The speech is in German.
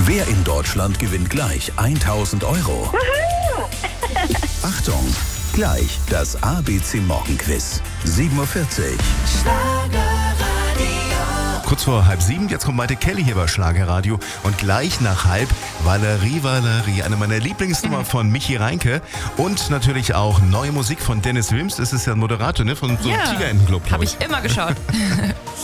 Wer in Deutschland gewinnt gleich 1000 Euro? Achtung, gleich das ABC Morgenquiz. 7:40 Uhr. Kurz vor 6:30, jetzt kommt Maite Kelly hier bei Schlagerradio. Und gleich nach 6:30 Valerie, eine meiner Lieblingsnummern von Michi Reinke. Und natürlich auch neue Musik von Dennis Wilms. Das ist ja ein Moderator, ne? Von so einem Tigerentenclub. Habe ich immer geschaut.